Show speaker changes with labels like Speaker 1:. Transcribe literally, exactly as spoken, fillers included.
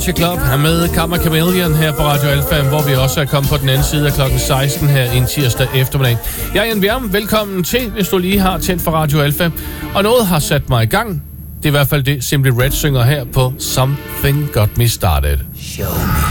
Speaker 1: Culture Club med Karma Chameleon her på Radio Alpha, hvor vi også er kommet på den anden side af klokken seksten her en tirsdag eftermiddag. Jeg er Jan Bjerm. Velkommen til, hvis du lige har tændt for Radio Alpha. Og noget har sat mig i gang. Det er i hvert fald det, Simply Red synger her på Something Got Me Started.
Speaker 2: Show me.